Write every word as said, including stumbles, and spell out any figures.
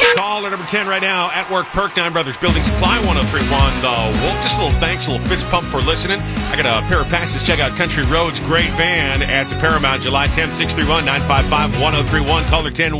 Caller number ten right now at work. Perk Nine Brothers Building Supply one oh three point one. The Wolf. Just a little thanks, a little fist pump for listening. I got a pair of passes. Check out Country Roads Great Van at the Paramount July tenth, six three one, nine five five, one oh three one. Caller ten.